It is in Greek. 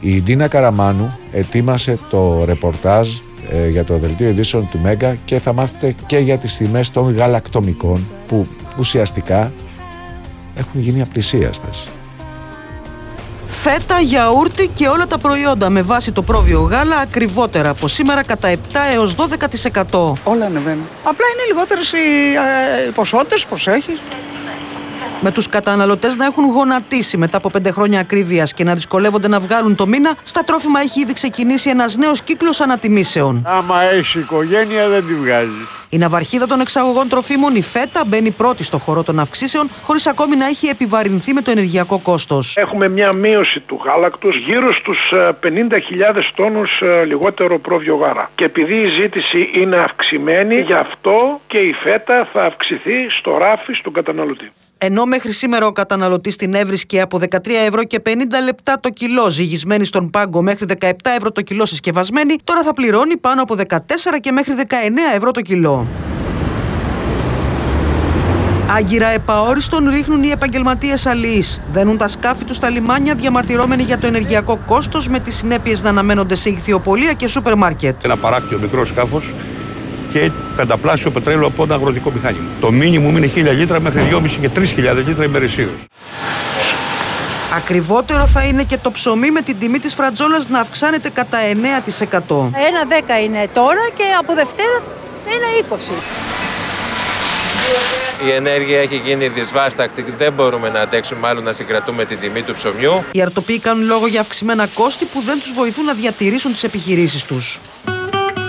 Η Ντίνα Καραμάνου ετοίμασε το ρεπορτάζ για το δελτίο ειδήσεων του Μέγκα και θα μάθετε και για τις τιμές των γαλακτομικών που ουσιαστικά έχουν γίνει απλησίαστες. Φέτα, γιαούρτι και όλα τα προϊόντα με βάση το πρόβιο γάλα ακριβότερα από σήμερα κατά 7 έως 12%. Όλα ανεβαίνουν. Απλά είναι λιγότερες οι ποσότητες, προσέχεις. Με τους καταναλωτές να έχουν γονατίσει μετά από 5 χρόνια ακρίβειας και να δυσκολεύονται να βγάλουν το μήνα, στα τρόφιμα έχει ήδη ξεκινήσει ένας νέος κύκλος ανατιμήσεων. Άμα έχει οικογένεια δεν τη βγάζει. Η ναυαρχίδα των εξαγωγών τροφίμων, η φέτα, μπαίνει πρώτη στο χώρο των αυξήσεων, χωρίς ακόμη να έχει επιβαρυνθεί με το ενεργειακό κόστος. Έχουμε μια μείωση του γάλακτος γύρω στους 50.000 τόνους λιγότερο πρόβιο γάρα. Και επειδή η ζήτηση είναι αυξημένη, γι' αυτό και η φέτα θα αυξηθεί στο ράφι στον καταναλωτή. Ενώ μέχρι σήμερα ο καταναλωτής την έβρισκε από 13 ευρώ και 50 λεπτά το κιλό ζυγισμένη στον πάγκο μέχρι 17 ευρώ το κιλό συσκευασμένη, τώρα θα πληρώνει πάνω από 14 και μέχρι 19 ευρώ το κιλό. Άγκυρα επαόριστον ρίχνουν οι επαγγελματίες αλληλείς. Δένουν τα σκάφη τους στα λιμάνια διαμαρτυρώμενοι για το ενεργειακό κόστος, με τις συνέπειες να αναμένονται σε ηχθειοπωλεία και σούπερ μάρκετ. Ένα παράκτιο μικρό σκάφος και πενταπλάσιο πετρέλαιο από ένα αγροτικό μηχάνημα. Το μίνιμουμ είναι 1.000 λίτρα μέχρι 2.500 και 3.000 λίτρα ημερησίως. Ακριβότερο θα είναι και το ψωμί, με την τιμή της φρατζόλας να αυξάνεται κατά 9%. 1,10 είναι τώρα και από Δευτέρα 1,20. Η ενέργεια έχει γίνει δυσβάστακτη, δεν μπορούμε να αντέξουμε άλλο να συγκρατούμε την τιμή του ψωμιού. Οι αρτοποί κάνουν λόγο για αυξημένα κόστη που δεν τους βοηθούν να διατηρήσουν τις επιχειρήσεις τους.